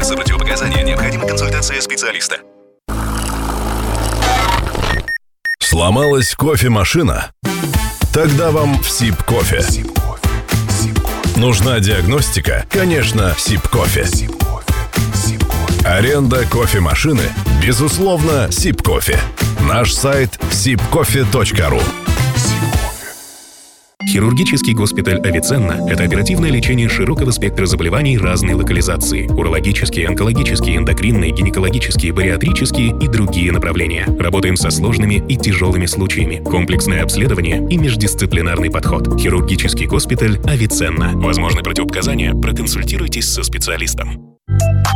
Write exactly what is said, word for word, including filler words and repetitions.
Из-за противопоказания необходима консультация специалиста. Сломалась кофемашина? Тогда вам Сиб-кофе. Нужна диагностика? Конечно, Сиб-кофе. Аренда кофемашины? Безусловно, Сиб-кофе. Наш сайт сиб кофе точка ру. Хирургический госпиталь «Авиценна» – это оперативное лечение широкого спектра заболеваний разной локализации. Урологические, онкологические, эндокринные, гинекологические, бариатрические и другие направления. Работаем со сложными и тяжелыми случаями. Комплексное обследование и междисциплинарный подход. Хирургический госпиталь «Авиценна». Возможны противопоказания? Проконсультируйтесь со специалистом.